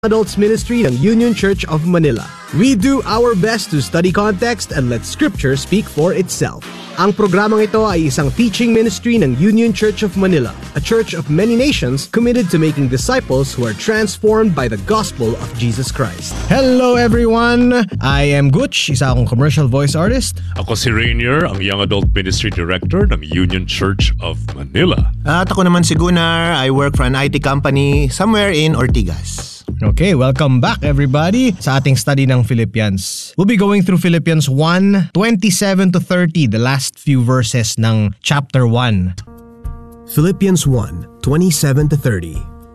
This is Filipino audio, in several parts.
Adults Ministry ng Union Church of Manila. We do our best to study context and let Scripture speak for itself. Ang programang ito ay isang teaching ministry ng Union Church of Manila, a church of many nations committed to making disciples who are transformed by the gospel of Jesus Christ. Hello everyone! I am Gutch, isa akong commercial voice artist. Ako si Rainier, ang Young Adult Ministry Director ng Union Church of Manila. At ako naman si Gunnar. I work for an IT company somewhere in Ortigas. Okay, welcome back everybody sa ating study ng Philippians. We'll be going through Philippians 1:27 to 30, the last few verses ng chapter 1. Philippians 1:27 to 30.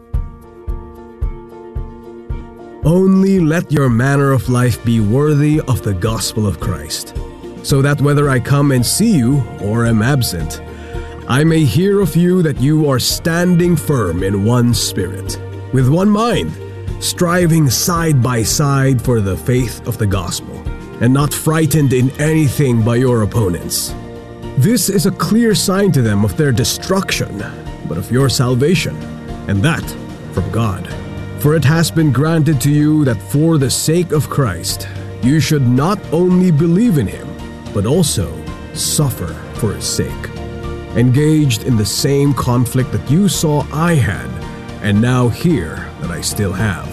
Only let your manner of life be worthy of the gospel of Christ, so that whether I come and see you or am absent, I may hear of you that you are standing firm in one spirit, with one mind, striving side by side for the faith of the gospel, and not frightened in anything by your opponents. This is a clear sign to them of their destruction, but of your salvation, and that from God. For it has been granted to you that for the sake of Christ, you should not only believe in him, but also suffer for his sake, engaged in the same conflict that you saw I had, and now hear that I still have.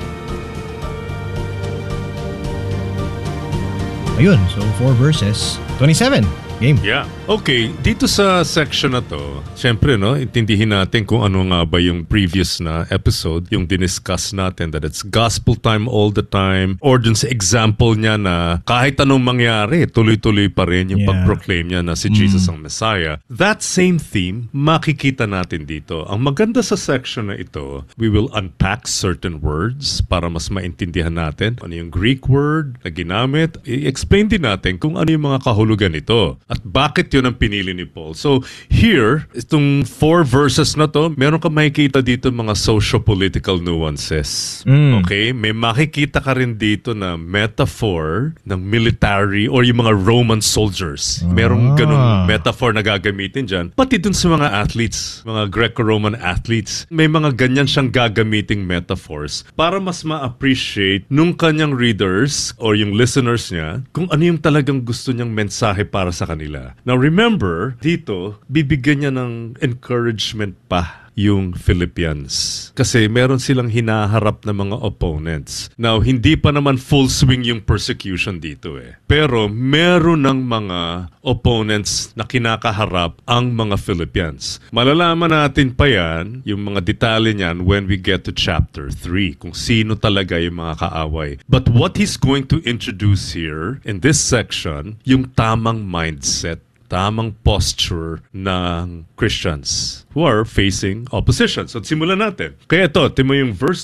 Ayun, so 4 verses. 27. Game. Yeah. Okay, dito sa section na to, syempre intindihin natin kung ano nga ba yung previous na episode, yung diniscuss natin that it's gospel time all the time, or dun sa example niya na kahit anong mangyari, tuloy-tuloy pa rin yung pag-proclaim niya na si Jesus ang Messiah. That same theme, makikita natin dito. Ang maganda sa section na ito, we will unpack certain words para mas maintindihan natin ano yung Greek word na ginamit. I-explain din natin kung ano yung mga kahulugan nito. At bakit yun ang pinili ni Paul? So here, itong 4 verses na to, meron ka makikita dito mga socio-political nuances. Okay? May makikita ka rin dito na metaphor ng military or yung mga Roman soldiers. Merong ganung metaphor na gagamitin dyan. Pati dun sa mga athletes, mga Greco-Roman athletes, may mga ganyan siyang gagamiting metaphors para mas ma-appreciate nung kanyang readers or yung listeners niya kung ano yung talagang gusto niyang mensahe para sa kanila. Now remember, dito, bibigyan niya ng encouragement pa yung Philippians. Kasi meron silang hinaharap na mga opponents. Now, hindi pa naman full swing yung persecution dito eh. Pero meron ng mga opponents na kinakaharap ang mga Philippians. Malalaman natin pa yan, yung mga detalye niyan when we get to chapter 3, kung sino talaga yung mga kaaway. But what he's going to introduce here in this section, yung tamang mindset, tamang posture ng Christians who are facing opposition. So, simulan natin. Kaya ito, timo yung verse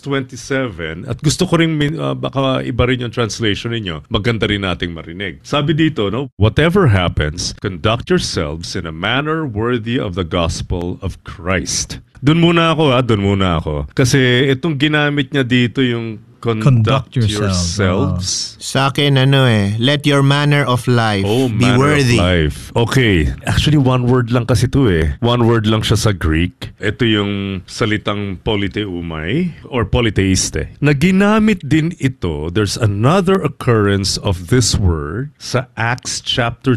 27, at gusto ko rin, baka iba rin yung translation ninyo, maganda rin nating marinig. Sabi dito, whatever happens, conduct yourselves in a manner worthy of the gospel of Christ. Doon muna ako. Kasi itong ginamit niya dito yung conduct yourselves. Sa akin, let your manner of life be worthy. Of life. Okay. Actually, one word lang kasi ito eh. One word lang siya sa Greek. Ito yung salitang politeumai or politeiste. Na ginamit din ito, there's another occurrence of this word sa Acts chapter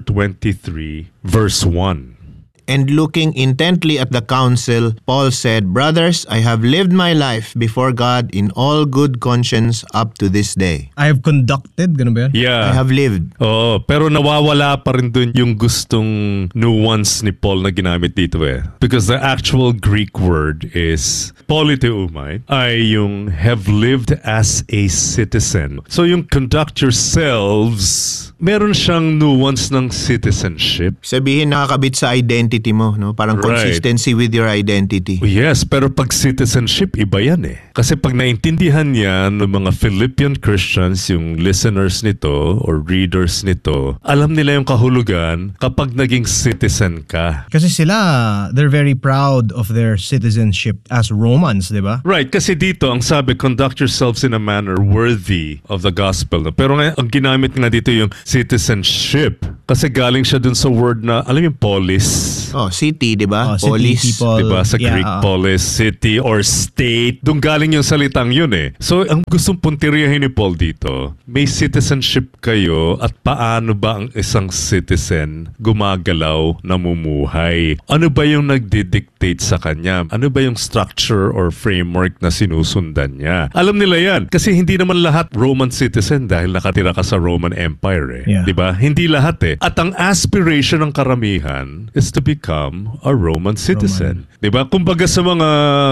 23, verse 1. And looking intently at the council, Paul said, "Brothers, I have lived my life before God in all good conscience up to this day." I have conducted, ganun ba yan? Yeah. I have lived. Oo, pero nawawala pa rin dun yung gustong nuance ni Paul na ginamit dito eh. Because the actual Greek word is politeumai, ay yung have lived as a citizen. So yung conduct yourselves, meron siyang nuance ng citizenship. Sabihin nakakabit sa identity mo, Parang consistency with your identity. Yes, pero pag citizenship, iba yan eh. Kasi pag naintindihan yan ng mga Philippian Christians, yung listeners nito or readers nito, alam nila yung kahulugan kapag naging citizen ka. Kasi sila, they're very proud of their citizenship as Romans, di ba? Right, kasi dito, ang sabi, conduct yourselves in a manner worthy of the gospel. Pero ang ginamit nga dito yung citizenship. Kasi galing siya dun sa word na, alam yung polis. Oh, city, di ba? City Polis. people. Diba? Sa Yeah, Greek, polis, city, or state. Doon galing yung salitang yun eh. So, ang gustong puntiryahin ni Paul dito, may citizenship kayo at paano ba ang isang citizen gumagalaw, namumuhay? Ano ba yung nagdidictate sa kanya? Ano ba yung structure or framework na sinusundan niya? Alam nila yan. Kasi hindi naman lahat Roman citizen dahil nakatira ka sa Roman Empire eh. Yeah. Diba? Hindi lahat eh. At ang aspiration ng karamihan is to become a Roman citizen. Diba? Kumbaga sa mga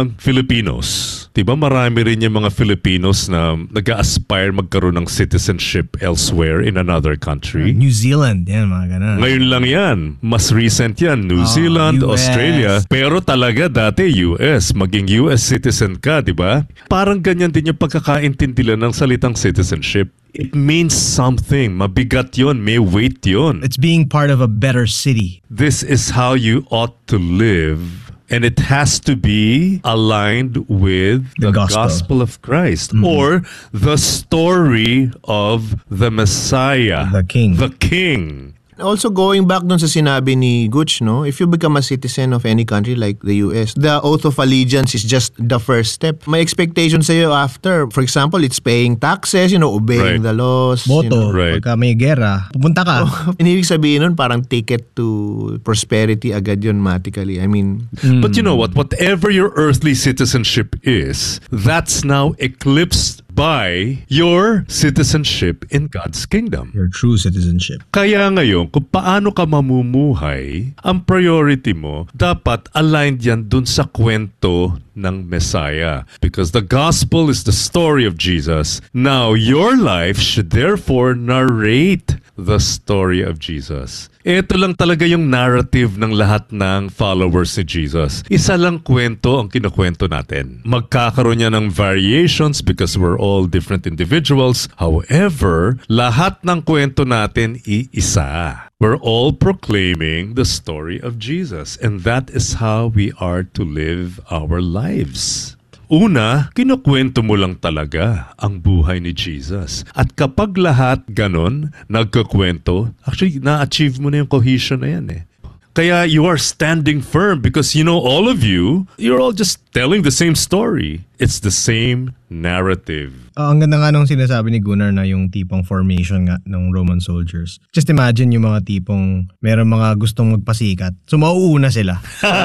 Filipinos, diba marami rin yung mga Filipinos na nag-aspire magkaroon ng citizenship elsewhere in another country. New Zealand, yan, mga ganun. Ngayon lang yan. Mas recent yan. New Zealand, US. Australia. Pero talaga dati US. Maging US citizen ka, di ba? Parang ganyan din yung pagkakaintindi lang ng salitang citizenship. It means something. Mabigat yon, may weight yon. It's being part of a better city. This is how you ought to live. And it has to be aligned with The the gospel. gospel of Christ or the story of the Messiah, The King. The King. Also going back dun sa sinabi ni Gutch, no? If you become a citizen of any country like the US, the oath of allegiance is just the first step. May expectation sa'yo after. For example, it's paying taxes, obeying Right. the laws. Boto, Right. pagka may gera, pupunta ka. Ibig sabihin nun, parang ticket to prosperity agad yun mathematically. I mean, But you know what? Whatever your earthly citizenship is, that's now eclipsed by your citizenship in God's kingdom. Your true citizenship. Kaya ngayon, kung paano ka mamumuhay, ang priority mo, dapat aligned yan dun sa kwento ng Messiah. Because the gospel is the story of Jesus. Now, your life should therefore narrate the story of Jesus. Ito lang talaga yung narrative ng lahat ng followers ni Jesus. Isa lang kwento ang kinukwento natin. Magkakaroon niya ng variations because we're all different individuals. However, lahat ng kwento natin iisa. We're all proclaiming the story of Jesus. And that is how we are to live our lives. Una, kinukwento mo lang talaga ang buhay ni Jesus. At kapag lahat ganon, nagkukwento, actually, na-achieve mo na yung cohesion na yan eh. Kaya you are standing firm because all of you, you're all just telling the same story. It's the same narrative. Ang ganda nga nung sinasabi ni Gunnar na yung tipong formation nga ng Roman soldiers. Just imagine yung mga tipong meron mga gustong magpasikat. So mauuna sila.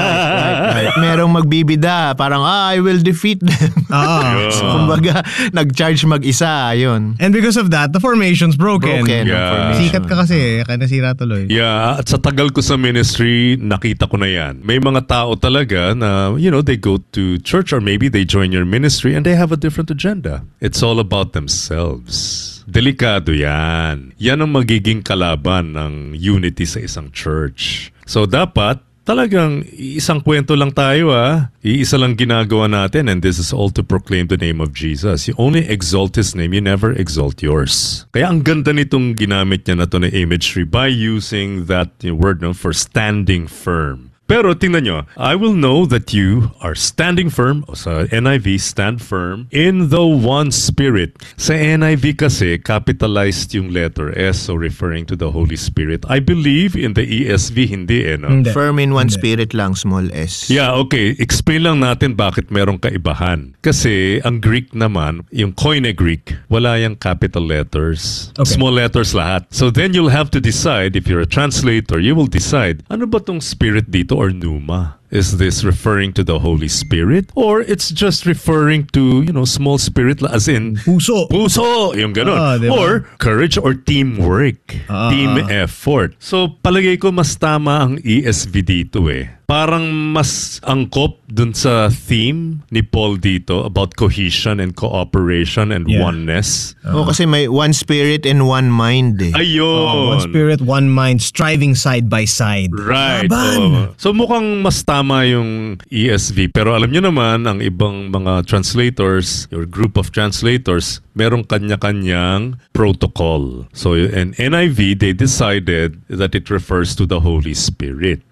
right. Merong magbibida, parang, I will defeat them. So, kumbaga, nag-charge mag-isa, yun. And because of that, the formation's broken. Broken ang Yeah. formation. Sikat ka kasi, kaya nasira tuloy. Yeah, at sa tagal ko sa ministry, nakita ko na yan. May mga tao talaga na, they go to church or maybe they join your ministry and they have a different agenda. It's all about themselves. Delikado yan. Yan ang magiging kalaban ng unity sa isang church. So dapat, talagang isang kwento lang tayo Iisa lang ginagawa natin and this is all to proclaim the name of Jesus. You only exalt His name, you never exalt yours. Kaya ang ganda nitong ginamit niya na to na imagery by using that word for standing firm. Pero tingnan nyo, I will know that you are standing firm, o sa NIV, stand firm, in the one Spirit. Sa NIV kasi, capitalized yung letter S, so referring to the Holy Spirit. I believe in the ESV, hindi no? Hindi. Firm in one spirit lang, small s. Yeah, okay. Explain lang natin bakit merong kaibahan. Kasi ang Greek naman, yung Koine Greek, wala yung capital letters. Okay. Small letters lahat. So then you'll have to decide, if you're a translator, you will decide, ano ba tong spirit dito or pneuma? Is this referring to the Holy Spirit? Or it's just referring to, small spirit as in Puso. puso, yung ganun. Diba? Or courage or teamwork. Team effort. So palagay ko mas tama ang ESV dito Parang mas angkop dun sa theme ni Paul dito about cohesion and cooperation and Yeah. oneness. Kasi may one spirit and one mind Ayun. One spirit, one mind, striving side by side. Right. Laban! So mukhang mas tama yung ESV. Pero alam nyo naman, ang ibang mga translators, your group of translators, merong kanya-kanyang protocol. So in NIV, they decided that it refers to the Holy Spirit.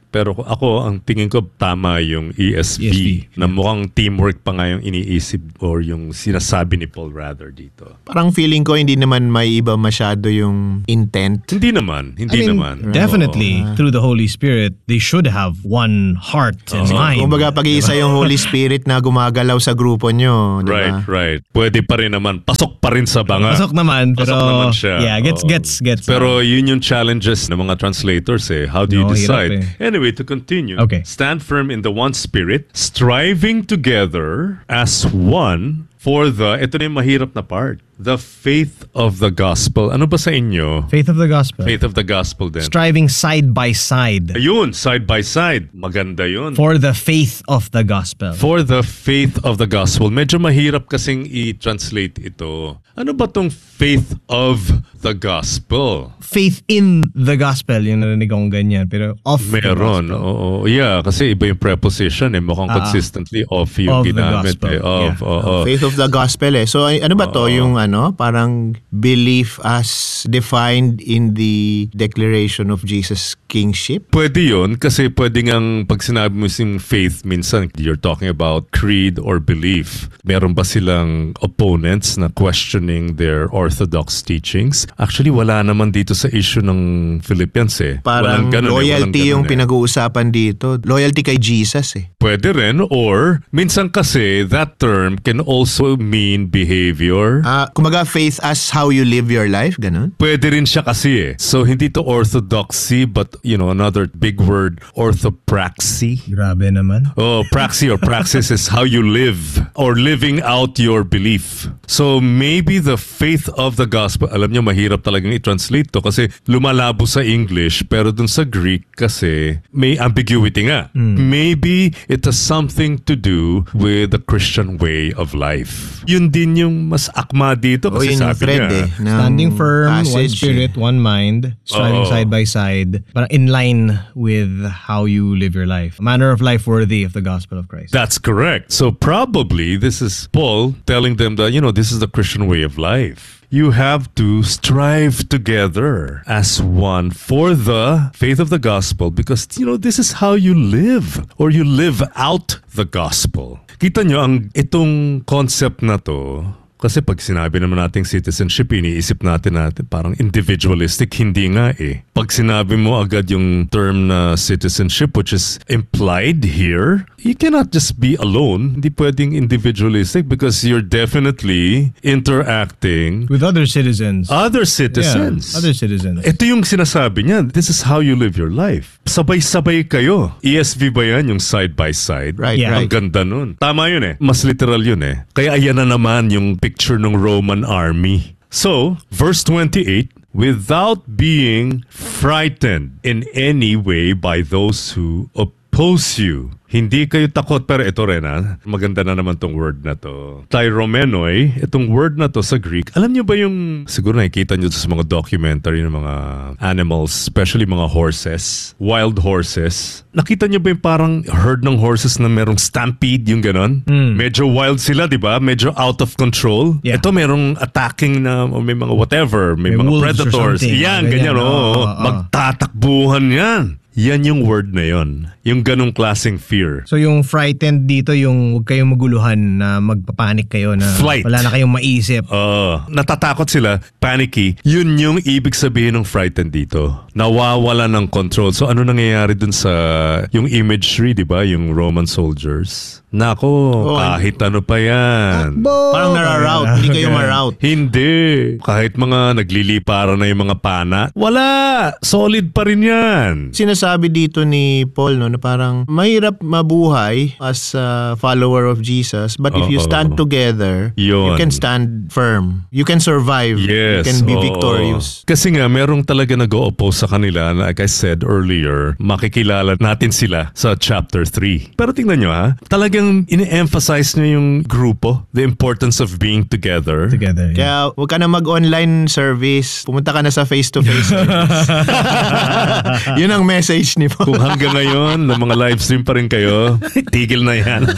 Pero ako, ang tingin ko tama yung ESV, na mukhang teamwork pa nga yung iniisip or yung sinasabi ni Paul rather dito. Parang feeling ko hindi naman may iba masyado yung intent. Hindi naman. Definitely, through the Holy Spirit, they should have one heart and mind. Kumbaga pag-iisa yung Holy Spirit na gumagalaw sa grupo nyo. Diba? Right. Pwede pa rin naman. Pasok pa rin sa banga. Pasok naman, pero naman siya. yeah, gets. Pero yun yung challenges ng mga translators eh. How do you decide? Anyway, to continue. Okay. Stand firm in the one spirit, striving together as one for ito na yung mahirap na part, the faith of the gospel. Ano ba sa inyo? Faith of the gospel. Faith of the gospel din. Striving side by side. Ayun, side by side. Maganda yun. For the faith of the gospel. For the faith of the gospel. Medyo mahirap kasing i-translate ito. Ano ba tong faith of the gospel? Faith in the gospel. Yung narinig akong ganyan. Pero of the Meron. gospel. Oo. Yeah, kasi iba yung preposition eh. Mukhang consistently of yung of the ginamit gospel. eh. Of. Yeah. Faith of the gospel eh. So ano ba to yung parang belief as defined in the declaration of Jesus' kingship? Pwede yun kasi pwede ngang pag sinabi mo yung faith, minsan you're talking about creed or belief. Meron ba silang opponents na questioning their orthodox teachings? Actually, wala naman dito sa issue ng Philippians eh. Parang ganun, loyalty yung eh. pinag-uusapan dito. Loyalty kay Jesus eh. Pwede rin, or minsan kasi that term can also mean behavior. Kumaga faith as how you live your life, ganun? Pwede rin siya kasi eh. So hindi to orthodoxy but another big word, orthopraxy. Grabe naman. Oh, praxy or praxis is how you live or living out your belief. So maybe the faith of the gospel, alam niyo mahirap talagang i-translate to kasi lumalabo sa English pero dun sa Greek kasi may ambiguity nga. Maybe it has something to do with the Christian way of life. Yun din yung mas akma dito kasi yun yung sabi thread niya. Standing firm, one passage, spirit, one mind, striving side by side, parang in line with how you live your life. A manner of life worthy of the gospel of Christ. That's correct. So probably this is Paul telling them that, this is the Christian way of life. You have to strive together as one for the faith of the gospel because, this is how you live or you live out the gospel. Kita nyo, itong concept na to, kasi pag sinabi naman nating citizenship, iniisip natin parang individualistic, hindi nga eh. Pag sinabi mo agad yung term na citizenship, which is implied here, you cannot just be alone. Hindi pwedeng individualistic because you're definitely interacting With other citizens. other citizens. Yeah, other citizens. Ito yung sinasabi niya, this is how you live your life. Sabay-sabay kayo. ESV ba yan, yung side by side? Right, Yeah. Ang ganda nun. Tama yun eh. Mas literal yun eh. Kaya ayan na naman yung picture ng Roman army. So, verse 28, without being frightened in any way by those who oppose you. Hindi kayo takot, pero ito rin maganda na naman tong word na to. Tyromenoi, itong word na to sa Greek, alam niyo ba yung, siguro nakikita niyo sa mga documentary ng mga animals, especially mga horses, wild horses. Nakita niyo ba yung parang herd ng horses na merong stampede, yung ganon? Medyo wild sila, di ba? Medyo out of control. Yeah. Ito merong attacking na, may mga whatever, may mga wolves or predators. something. Yan, ganyan, Oo. magtatakbuhan yan. Yan yung word na yon. Yung ganong klaseng fear. So yung frightened dito, yung huwag kayong maguluhan na magpapanik kayo na Flight. wala na kayong maisip. Natatakot sila, panicky. Yun yung ibig sabihin ng frightened dito. Nawawala ng control. So ano nangyayari dun sa yung imagery, di ba? Yung Roman soldiers. Nako, kahit ano pa yan. Parang nararoute, hindi kayo maroute. Hindi. Kahit mga nagliliparan na yung mga pana, wala. Solid pa rin yan. Sinasabi dito ni Paul na parang mahirap mabuhay as a follower of Jesus, but if you stand together, you Yun. can stand firm. You can survive. Yes. You can be oo. victorious. Kasi nga, merong talaga nag-o-oppose sa kanila. Like I said earlier, makikilala natin sila sa chapter 3. Pero tingnan nyo talagang talagang ine-emphasize niya yung grupo, the importance of being together. Together. Kaya huwag ka na mag-online service. Pumunta ka na sa face-to-face service. Yun ang message ni Paul. Kung hanggang ngayon, ng mga live stream pa rin kayo, tigil na yan.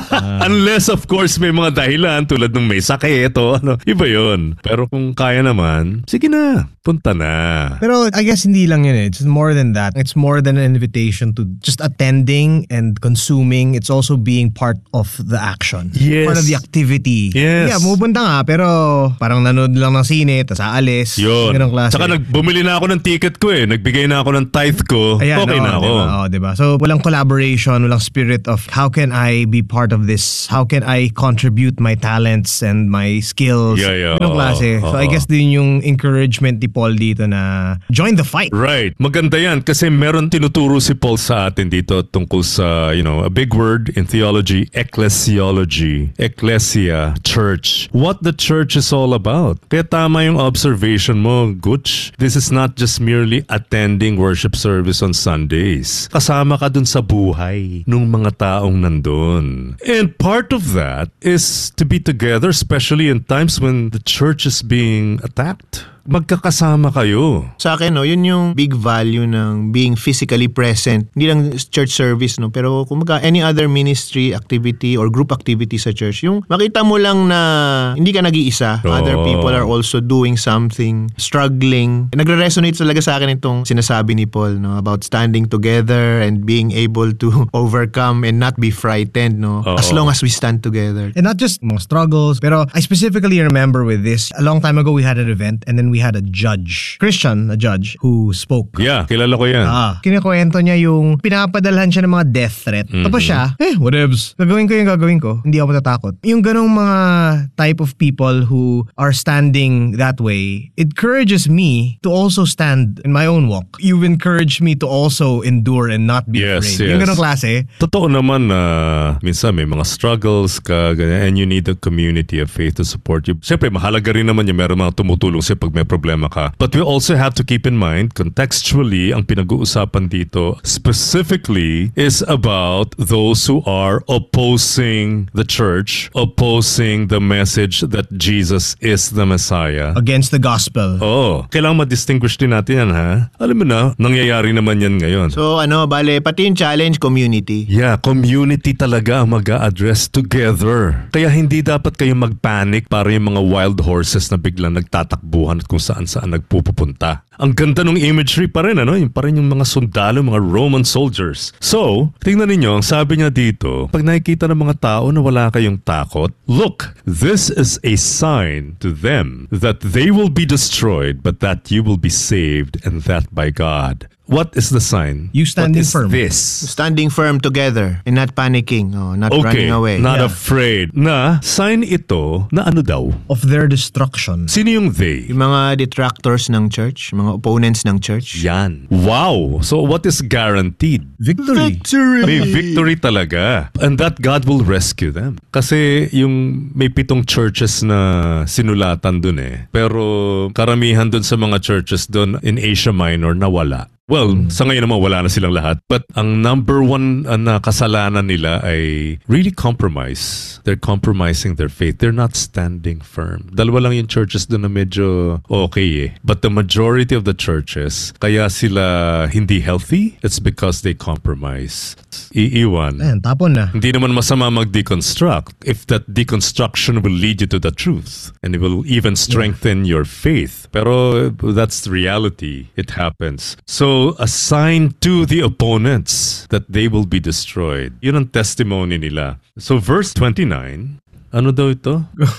Unless of course may mga dahilan tulad ng may sakit o ano, iba yun. Pero kung kaya naman, sige na, punta na. Pero I guess hindi lang yun eh. It's more than that. It's more than an invitation to just attending and consuming. It's also being part of the action. Yes. Part of the activity. Yes. Yeah, pupunta nga pero parang nanood lang ng sine tapos aalis. Yun. Ganong klase. Tsaka bumili na ako ng ticket ko eh. Nagbigay na ako ng tithe ko. Ayan, okay na ako. Diba? Diba? So walang collaboration, walang spirit of how can I be part of this? How can I contribute my talents and my skills? Yeah. Ganong klase. So I guess din yung encouragement ni Paul dito na join the fight. Right. Maganda yan kasi meron tinuturo si Paul sa atin dito tungkol sa, a big word in theology, ecclesiology. Ecclesia, church. What the church is all about. Kaya tama yung observation mo, Gutch. This is not just merely attending worship service on Sundays. Kasama ka dun sa buhay ng mga taong nandun. And part of that is to be together, especially in times when the church is being attacked. Magkakasama kayo. Sa akin, yun yung big value ng being physically present. Hindi lang church service, pero kumbaga any other ministry activity or group activity sa church, yung makita mo lang na hindi ka nag-iisa. Other people are also doing something, struggling. Nagre-resonate talaga sa akin itong sinasabi ni Paul, about standing together and being able to overcome and not be frightened, as long as we stand together. And not just mga struggles, pero I specifically remember with this, a long time ago we had an event and then we had a judge, a judge, who spoke. Yeah, kilala ko yan. Kinikwento niya yung pinapadalhan siya ng mga death threat. Tapos siya, whatevs. Gagawin ko. Hindi ako matatakot. Yung ganong mga type of people who are standing that way, it encourages me to also stand in my own walk. You've encouraged me to also endure and not be afraid. Yung ganong klase. Totoo naman na minsan may mga struggles ka, ganyan, and you need a community of faith to support you. Siyempre, mahalaga rin naman yung meron mga tumutulong sa'yo pag may problema ka. But we also have to keep in mind, contextually, ang pinag-uusapan dito specifically is about those who are opposing the church, opposing the message that Jesus is the Messiah. Against the gospel. Kailangan ma-distinguish din natin yan, ha? Alam mo na, nangyayari naman yan ngayon. So, pati yung challenge, community. Yeah, community talaga ang mag-a-address together. Kaya hindi dapat kayo mag-panic para yung mga wild horses na biglang nagtatakbuhan at kung saan-saan nagpupunta. Ang ganda ng imagery pa rin, Yung pa rin yung mga sundalo, mga Roman soldiers. So, tingnan ninyo, ang sabi niya dito, pag nakikita ng mga tao na wala kayong takot, look, this is a sign to them that they will be destroyed, but that you will be saved, and that by God. What is the sign? You standing firm. What is this? Standing firm together and not panicking, not running away. Not afraid. Na sign ito na ano daw? Of their destruction. Sino yung they? Yung mga detractors ng church, mga opponents ng church. Yan. Wow! So what is guaranteed? Victory. May victory talaga. And that God will rescue them. Kasi yung may 7 churches na sinulatan dun eh. Pero karamihan dun sa mga churches dun in Asia Minor nawala. Well, sa ngayon naman wala na silang lahat. But ang number one na kasalanan nila ay really compromise. They're compromising their faith. They're not standing firm. Dalawa lang yung churches doon na medyo okay eh. But the majority of the churches, kaya sila hindi healthy, it's because they compromise. Iiwan. Tapon na. Hindi naman masama mag-deconstruct if that deconstruction will lead you to the truth and it will even strengthen your faith. Pero that's the reality. It happens. So, assign to the opponents that they will be destroyed. Yun ang testimony nila. So, verse 29, ano daw ito?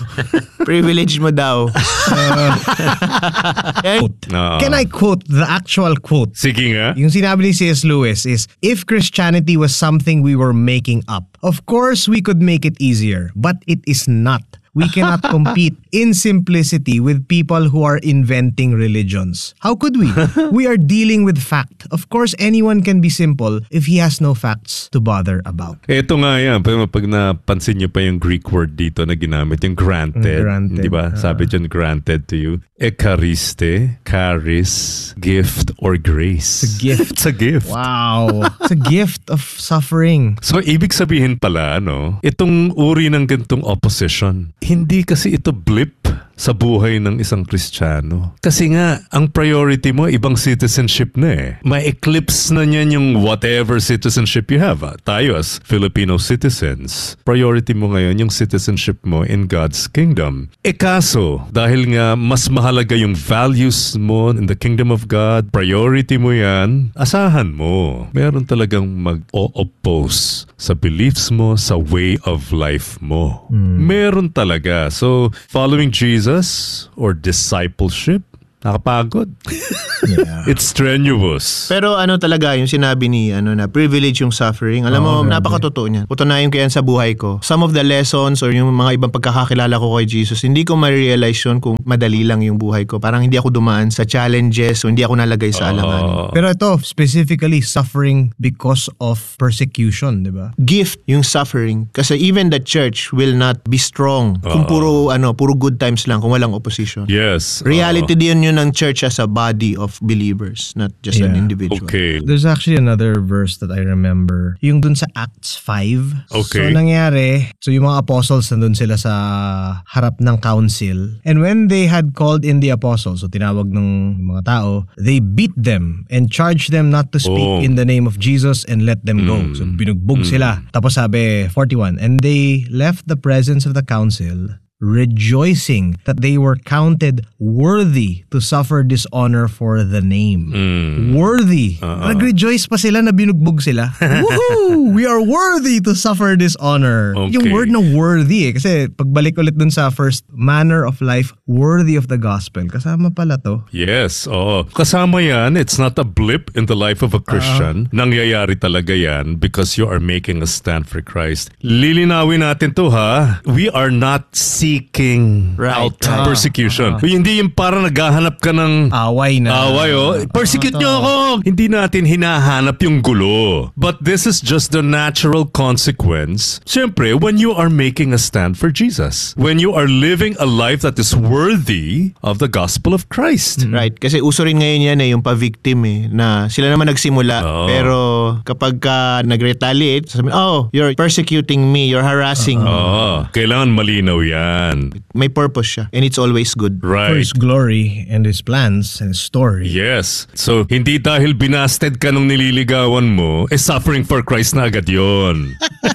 Privilege mo daw. Can I quote the actual quote? Sige nga. Yung sinabi ni C.S. Lewis is, if Christianity was something we were making up, of course we could make it easier, but it is not. we cannot compete in simplicity with people who are inventing religions. How could we? We are dealing with fact. Of course, anyone can be simple if he has no facts to bother about. Ito nga yan, pero pag napansin nyo pa yung Greek word dito na ginamit, yung granted. Granted. Di ba? Sabi dyan, granted to you. Ekariste, charis, gift, or grace. It's a gift. It's a gift. Wow. It's a gift of suffering. So, ibig sabihin pala, itong uri ng gantong opposition, hindi kasi ito blip sa buhay ng isang Kristiyano. Kasi nga, ang priority mo, ibang citizenship na eh. May eclipse na niyan yung whatever citizenship you have. Tayo as Filipino citizens, priority mo ngayon yung citizenship mo in God's kingdom. Kaso, dahil nga mas mahalaga yung values mo in the kingdom of God, priority mo yan, asahan mo. Meron talagang mag-o-oppose sa beliefs mo, sa way of life mo. Meron talaga. So, following Jesus or discipleship, nakapagod. Yeah. It's strenuous. Pero talaga yung sinabi ni na privilege yung suffering. Alam mo, napakatotoo niyan. Putunayan ko yan sa buhay ko. Some of the lessons or yung mga ibang pagkakakilala ko kay Jesus, hindi ko ma-realize yun kung madali lang yung buhay ko. Parang hindi ako dumaan sa challenges o hindi ako nalagay sa alanganin. Pero ito, specifically suffering because of persecution, di ba? Gift yung suffering. Kasi even the church will not be strong kung puro good times lang, kung walang opposition. Yes. Reality din yun ng church as a body of believers, not just an Yeah. individual. Okay. There's actually another verse that I remember. Yung dun sa Acts 5. Okay. So nangyari, yung mga apostles nandun sila sa harap ng council. And when they had called in the apostles, so tinawag ng mga tao, they beat them and charged them not to speak in the name of Jesus and let them go. So binugbog sila. Tapos sabi, 41, and they left the presence of the council rejoicing that they were counted worthy to suffer dishonor for the name. Worthy. Nag-rejoice pa sila na binugbog sila. Woohoo! We are worthy to suffer dishonor. Okay. Yung word na worthy kasi pagbalik ulit dun sa first manner of life, worthy of the gospel. Kasama pala to. Yes, oo. Kasama yan, it's not a blip in the life of a Christian. Nangyayari talaga yan because you are making a stand for Christ. Lilinawin natin to ha. We are not seeking out persecution. Hindi yung parang naghahanap ka ng Away na. persecute nyo ako. Hindi natin hinahanap yung gulo. But this is just the natural consequence. Siyempre, when you are making a stand for Jesus. When you are living a life that is worthy of the gospel of Christ. Right. Kasi uso rin ngayon yan yung pa-victim na sila naman nagsimula. Pero kapag ka nag-retaliate, sasabihin, you're persecuting me, you're harassing me. Kailangan malinaw yan. May purpose siya. And it's always good. For Right. His glory and His plans and His story. Yes. So, hindi dahil binasted ka nung nililigawan mo, suffering for Christ na agad yun.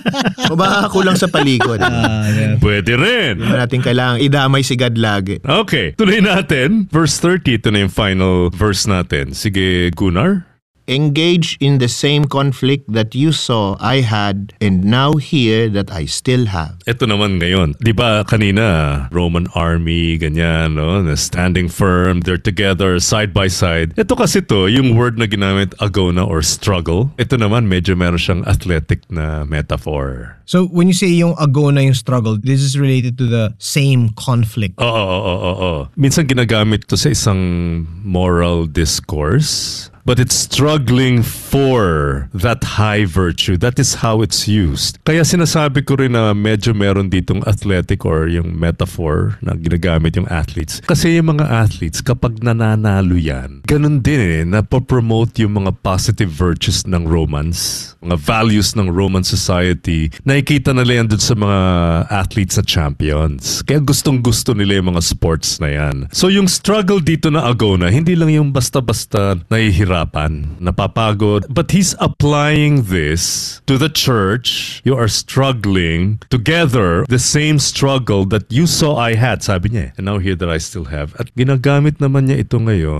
O baka kulang sa paligid. Pwede rin. Hindi natin kailangang idamay si God lagi. Okay, tuloy natin. Verse 30, ito na yung final verse natin. Sige, Gunnar. Engage in the same conflict that you saw I had and now hear that I still have. Ito naman ngayon. Di ba kanina, Roman army, ganyan, no? Standing firm, they're together, side by side. Ito kasi to, yung word na ginamit, agona or struggle. Ito naman, medyo meron siyang athletic na metaphor. So when you say yung agona yung struggle, this is related to the same conflict. Oo. Minsan ginagamit to sa isang moral discourse. But it's struggling for that high virtue. That is how it's used. Kaya sinasabi ko rin na medyo meron ditong athletic or yung metaphor na ginagamit yung athletes. Kasi yung mga athletes, kapag nananalo yan, ganun din napopromote yung mga positive virtues ng Romans, mga values ng Roman society. Nakikita nila yan dun sa mga athletes na champions. Kaya gustong-gusto nila yung mga sports na yan. So yung struggle dito na agona, hindi lang yung basta-basta nahihirapan, napapagod. But he's applying this to the church. You are struggling together the same struggle that you saw I had, sabi niya. And now here that I still have. At ginagamit naman niya ito ngayon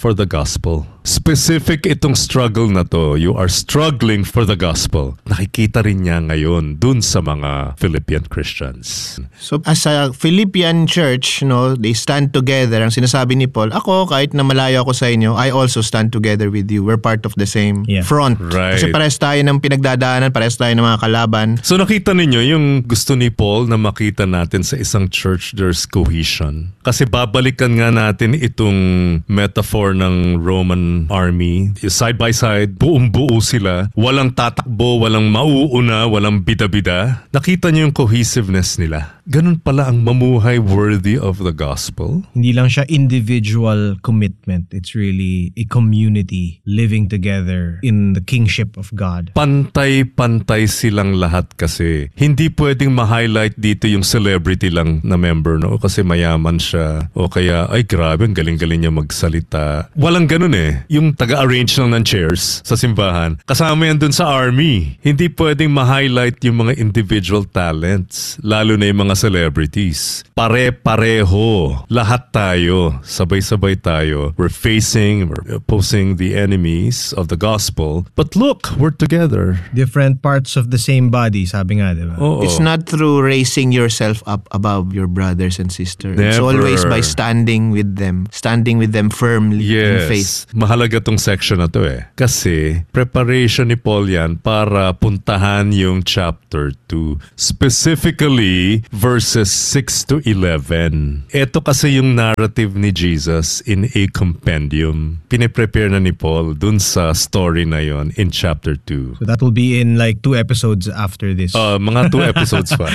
for the gospel. Specific itong struggle na to. You are struggling for the gospel. Nakikita rin niya ngayon dun sa mga Philippian Christians. So as a Philippian church, they stand together. Ang sinasabi ni Paul, ako kahit na malayo ako sa inyo, I also stand together with you. We're part of the same front. Right. Kasi parehas tayo ng pinagdadaanan, parehas tayo ng mga kalaban. So nakita ninyo yung gusto ni Paul na makita natin sa isang church, there's cohesion. Kasi babalikan nga natin itong metaphor ng Roman army. Side by side, buong-buo sila. Walang tatakbo, walang mauuna, walang bida-bida. Nakita niyo yung cohesiveness nila. Ganun pala ang mamuhay worthy of the gospel. Hindi lang siya individual commitment. It's really a community living together in the kingship of God. Pantay-pantay silang lahat kasi. Hindi pwedeng ma-highlight dito yung celebrity lang na member, no? Kasi mayaman siya. O kaya, ay grabe, ang galing-galing niya magsalita. Walang ganun eh. Yung taga-arrange lang ng chairs sa simbahan. Kasama yan dun sa army. Hindi pwedeng ma-highlight yung mga individual talents. Lalo na yung mga celebrities. Pare-pareho. Lahat tayo. Sabay-sabay tayo. We're opposing the enemies of the gospel. But look, we're together. Different parts of the same body, sabi nga, di ba? Oo. It's not through raising yourself up above your brothers and sisters. It's Never. always by standing with them firmly in faith. Mahalaga tong section na to eh. Kasi preparation ni Paul yan para puntahan yung chapter 2. Specifically, verses 6 to 11. Ito kasi yung narrative ni Jesus in a compendium. Piniprepare na ni Paul dun sa story na yon in chapter 2. So that will be in like 2 episodes after this. Mga 2 episodes pa.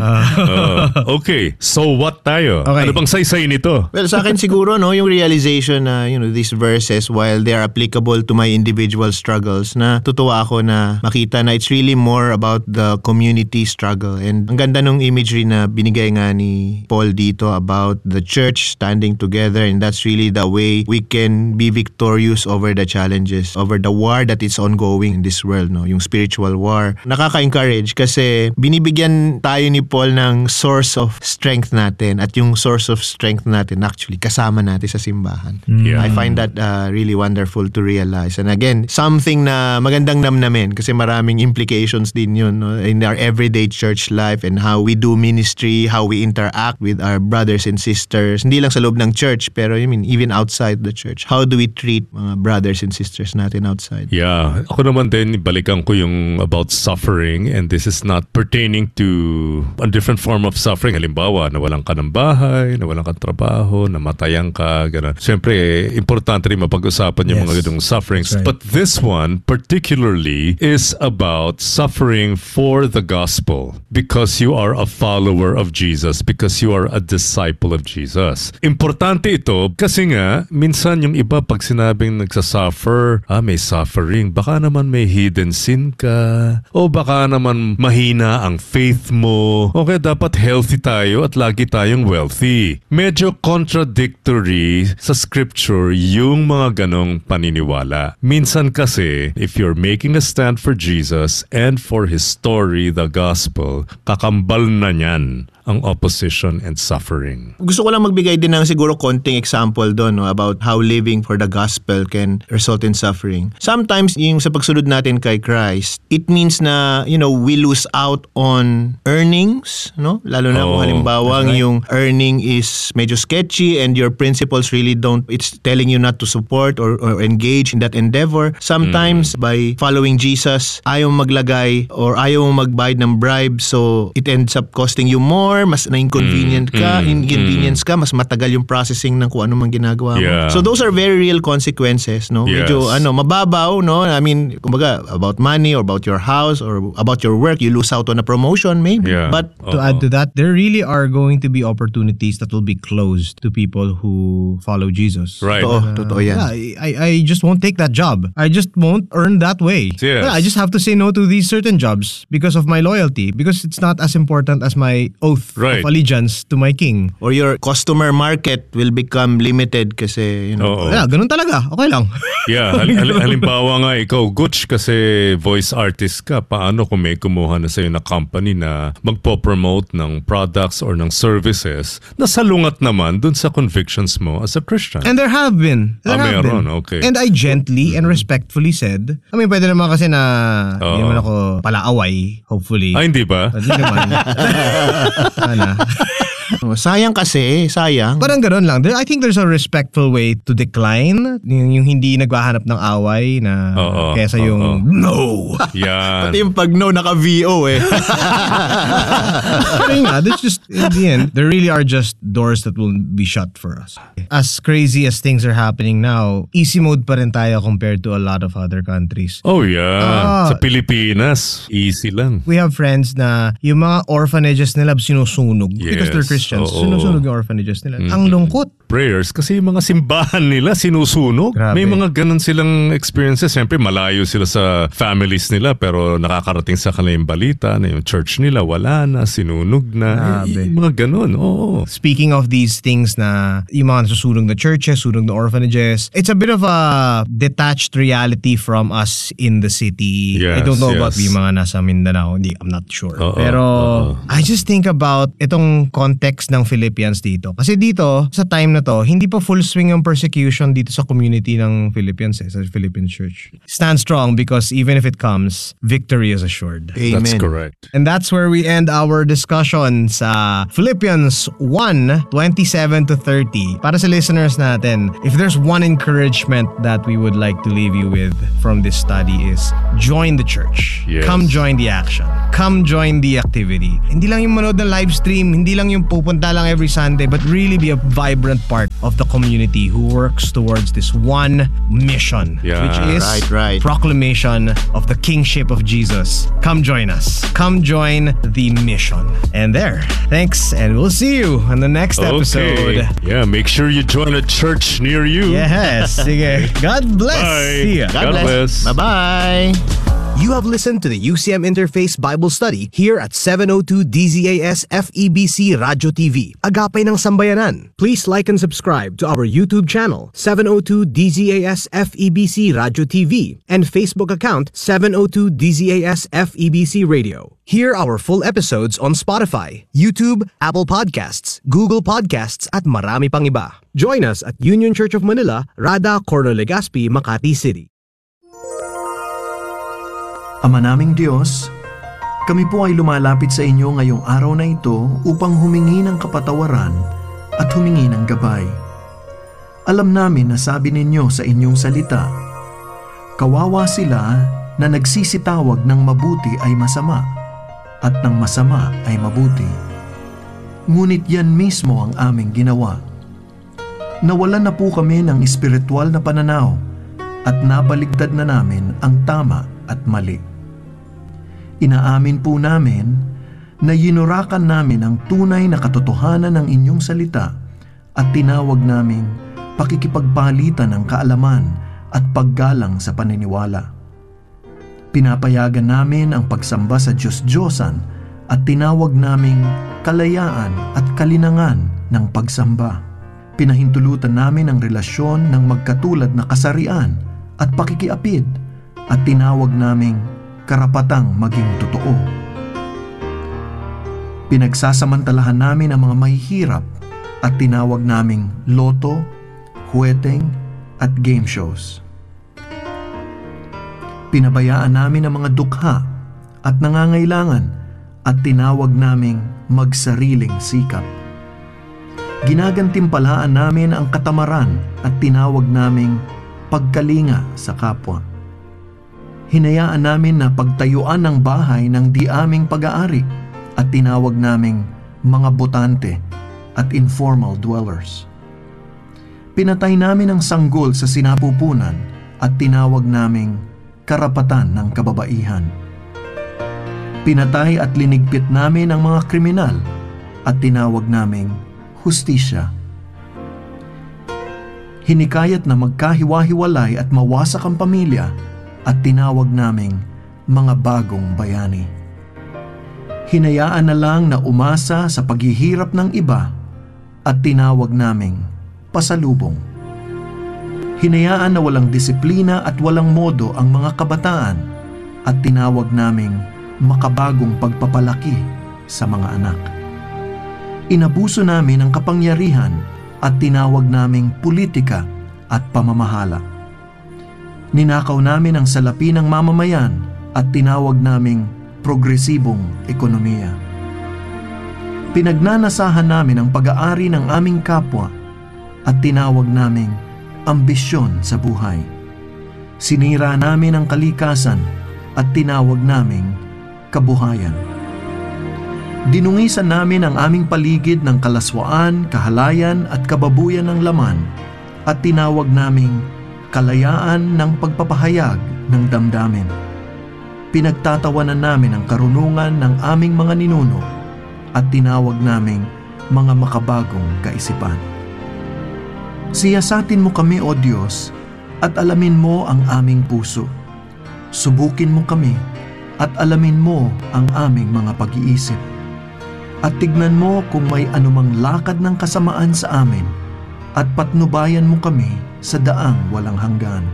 Okay, so what tayo? Okay. Ano bang saysay nito? Well, sa akin siguro, yung realization na, these verses, while they are applicable to my individual struggles, na tutuwa ako na makita na it's really more about the community struggle. And ang ganda nung imagery na binigay nga ni Paul dito about the church standing together, and that's really the way we can be victorious over the challenges, over the war that is ongoing in this world, yung spiritual war. Nakaka-encourage kasi binibigyan tayo ni Paul ng source of strength natin, at yung source of strength natin actually kasama natin sa simbahan. Yeah. I find that really wonderful to realize. And again, something na magandang namnamin kasi maraming implications din yun, in our everyday church life and how we do ministry, how we interact with our brothers and sisters. Hindi lang sa loob ng church, pero even outside the church. How do we treat mga brothers and sisters natin outside? Yeah. Ako naman din, balikan ko yung about suffering, and this is not pertaining to a different form of suffering. Halimbawa, nawalan ka ng bahay, nawalan ka ng trabaho, namatayan ka, gano'n. Siyempre, importante rin mapag-usapan yung mga ganung sufferings. Right. But this one, particularly, is about suffering for the gospel because you are a follower of Jesus, because you are a disciple of Jesus. Importante ito kasi nga, minsan yung iba pag sinabing nagsasuffer, may suffering, baka naman may hidden sin ka, o baka naman mahina ang faith mo, o kaya dapat healthy tayo at lagi tayong wealthy. Medyo contradictory sa scripture yung mga ganong paniniwala. Minsan kasi, if you're making a stand for Jesus and for His story, the gospel, kakambal na niyan ang opposition and suffering. Gusto ko lang magbigay din ng siguro konting example doon about how living for the gospel can result in suffering. Sometimes yung sa pagsunod natin kay Christ, it means na we lose out on earnings, lalo na kung halimbawa yung earning is medyo sketchy and your principles really it's telling you not to support or engage in that endeavor. Sometimes by following Jesus, ayaw maglagay or ayaw magbayad ng bribe, so it ends up costing you more, mas na-inconvenient ka, inconvenience ka, mas matagal yung processing ng kung ano man ginagawa mo. Yeah. So those are very real consequences, Medyo mababaw, I mean, kumbaga, about money or about your house or about your work, you lose out on a promotion maybe. Yeah. But To add to that, there really are going to be opportunities that will be closed to people who follow Jesus. Right. totoo yan. Yeah, I just won't take that job. I just won't earn that way. Yes. Yeah, I just have to say no to these certain jobs because of my loyalty, because it's not as important as my oath Right. of allegiance to my king. Or your customer market will become limited kasi, Oo. Yeah, ganun talaga. Okay lang. Yeah, halimbawa nga ikaw, Gutch, kasi voice artist ka, paano kung may kumuha na sa'yo na company na magpo-promote ng products or ng services na salungat naman dun sa convictions mo as a Christian? And there have been. Meron, okay. And I gently and respectfully said, pwede naman kasi na hindi naman ako palaaway, hopefully. Ay, hindi ba? Hindi naman. Sana. sayang kasi, sayang. Parang gano'n lang. I think there's a respectful way to decline. Yung hindi naghahanap ng away na kesa yung no. Yan. Pati yung pag no, naka-VO eh. Pero nga, that's just, in the end, there really are just doors that will be shut for us. As crazy as things are happening now, easy mode pa rin tayo compared to a lot of other countries. Oh yeah. Sa Pilipinas, easy lang. We have friends na yung mga orphanages nila sinusunog because they're Christians. Oo. Sinusunog yung orphanages nila. Ang lungkot. Prayers kasi yung mga simbahan nila sinusunog. Grabe. May mga ganun silang experiences. Siyempre malayo sila sa families nila pero nakakarating sa kanila yung balita na yung church nila wala na, sinunog na. Grabe. Yung mga ganun. Oo. Speaking of these things na yung mga nasusunog na churches, sunog na orphanages, it's a bit of a detached reality from us in the city. I Yes, don't know about yes. yung mga nasa Mindanao. I'm not sure. Oo, Pero I just think about itong context ng Philippians dito. Kasi dito, sa time na to, hindi pa full swing yung persecution dito sa community ng Philippines sa Philippine Church. Stand strong because even if it comes, victory is assured. Amen. That's correct. And that's where we end our discussion sa Philippians 1:27-30. Para sa listeners natin, if there's one encouragement that we would like to leave you with from this study is join the church. Yes. Come join the action. Come join the activity. Hindi lang yung manood ng live stream, hindi lang yung pupunta lang every Sunday, but really be a vibrant part of the community who works towards this one mission, Yeah. which is Right. proclamation of the kingship of Jesus. Come join us. Come join the mission. And there. Thanks, and we'll see you on the next episode. Okay. Yeah, make sure you join a church near you. Yes. Sige. God bless. Bye. See ya. God bless. Bye-bye. You have listened to the UCM Interface Bible Study here at 702 DZAS FEBC Radio TV, Agapay ng Sambayanan. Please like and subscribe to our YouTube channel, 702 DZAS FEBC Radio TV, and Facebook account, 702 DZAS FEBC Radio. Hear our full episodes on Spotify, YouTube, Apple Podcasts, Google Podcasts, at marami pang iba. Join us at Union Church of Manila, Rada, Corno Legazpi, Makati City. Ama naming Diyos, kami po ay lumalapit sa inyo ngayong araw na ito upang humingi ng kapatawaran at humingi ng gabay. Alam namin na sabi ninyo sa inyong salita, kawawa sila na nagsisitawag ng mabuti ay masama at ng masama ay mabuti. Ngunit yan mismo ang aming ginawa. Nawalan na po kami ng espiritual na pananaw at nabaligtad na namin ang tama at mali. Inaamin po namin na yinurakan namin ang tunay na katotohanan ng inyong salita at tinawag naming pakikipagpalitan ng kaalaman at paggalang sa paniniwala. Pinapayagan namin ang pagsamba sa Diyos-Diyosan at tinawag naming kalayaan at kalinangan ng pagsamba. Pinahintulutan namin ang relasyon ng magkatulad na kasarian at pakikiapid at tinawag naming karapatang maging totoo. Pinagsasamantalahan namin ang mga mahihirap at tinawag naming loto, huweteng at game shows. Pinabayaan namin ang mga dukha at nangangailangan at tinawag naming magsariling sikap. Ginagantimpalaan namin ang katamaran at tinawag naming pagkalinga sa kapwa. Hinayaan namin na pagtayuan ng bahay ng di aming pag-aari at tinawag naming mga botante at informal dwellers. Pinatay namin ang sanggol sa sinapupunan at tinawag naming karapatan ng kababaihan. Pinatay at linigpit namin ang mga kriminal at tinawag naming hustisya. Hinikayat na magkahiwa-hiwalay at mawasak ang pamilya at tinawag naming mga bagong bayani. Hinayaan na lang na umasa sa paghihirap ng iba at tinawag naming pasalubong. Hinayaan na walang disiplina at walang modo ang mga kabataan at tinawag naming makabagong pagpapalaki sa mga anak. Inabuso namin ang kapangyarihan at tinawag naming politika at pamamahala. Ninakaw namin ang salapi ng mamamayan at tinawag naming progresibong ekonomiya. Pinagnanasahan namin ang pag-aari ng aming kapwa at tinawag naming ambisyon sa buhay. Sinira namin ang kalikasan at tinawag naming kabuhayan. Dinungisan namin ang aming paligid ng kalaswaan, kahalayan at kababuyan ng laman at tinawag naming kalayaan ng pagpapahayag ng damdamin. Pinagtatawanan namin ang karunungan ng aming mga ninuno at tinawag naming mga makabagong kaisipan. Siyasatin mo kami, O Diyos, at alamin mo ang aming puso. Subukin mo kami at alamin mo ang aming mga pag-iisip. At tignan mo kung may anumang lakad ng kasamaan sa amin at patnubayan mo kami sa daang walang hanggan.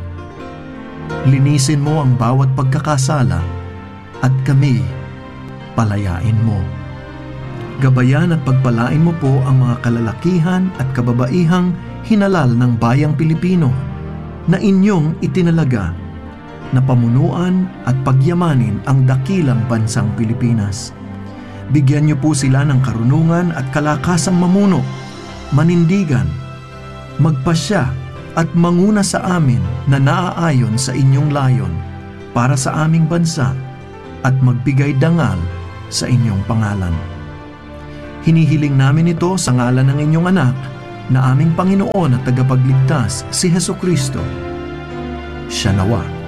Linisin mo ang bawat pagkakasala at kami palayain mo. Gabayan at pagpalain mo po ang mga kalalakihan at kababaihang hinalal ng bayang Pilipino na inyong itinalaga na pamunuan at pagyamanin ang dakilang bansang Pilipinas. Bigyan niyo po sila ng karunungan at kalakasang mamuno, manindigan, magpasya at manguna sa amin na naaayon sa inyong layon para sa aming bansa at magbigay dangal sa inyong pangalan. Hinihiling namin ito sa ngalan ng inyong anak na aming Panginoon at tagapagligtas si Hesukristo. Siya nawa